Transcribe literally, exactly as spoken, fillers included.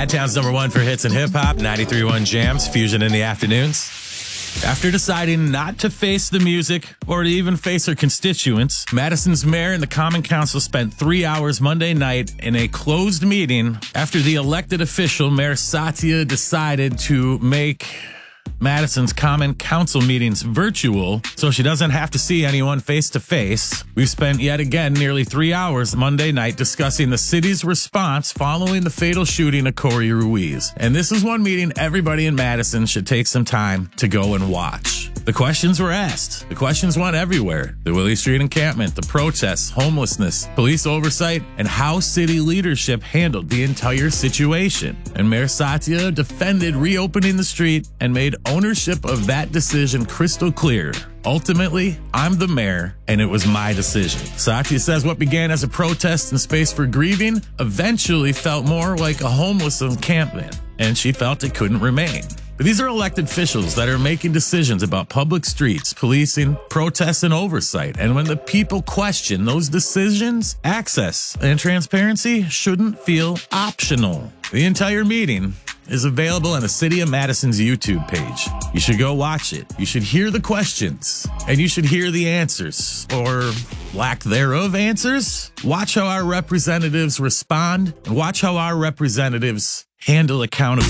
Madtown's number one for hits and hip-hop, ninety-three point one Jams, Fusion in the afternoons. After deciding not to face the music or to even face her constituents, Madison's mayor and the Common Council spent three hours Monday night in a closed meeting after the elected official, Mayor Satya, decided to make Madison's Common Council meetings virtual so she doesn't have to see anyone face to face. We've spent yet again nearly three hours Monday night discussing the city's response following the fatal shooting of Corey Ruiz. And this is one meeting everybody in Madison should take some time to go and watch. The questions were asked. The questions went everywhere. The Willie Street encampment, the protests, homelessness, police oversight, and how city leadership handled the entire situation. And Mayor Satya defended reopening the street and made ownership of that decision crystal clear. Ultimately, I'm the mayor, and it was my decision. Satya says what began as a protest and space for grieving eventually felt more like a homeless encampment, and she felt it couldn't remain. But these are elected officials that are making decisions about public streets, policing, protests, and oversight. And when the people question those decisions, access and transparency shouldn't feel optional. The entire meeting is available on the City of Madison's YouTube page. You should go watch it. You should hear the questions, and you should hear the answers, or lack thereof answers. Watch how our representatives respond, and watch how our representatives handle accountability.